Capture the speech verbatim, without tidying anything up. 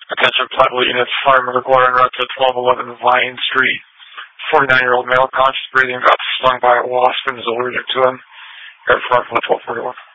Attention Platteville units, fireman McGuire route to twelve eleven Vine Street. forty-nine-year-old male, conscious breathing, got stung by a wasp and is allergic to him. Air front twelve forty-one.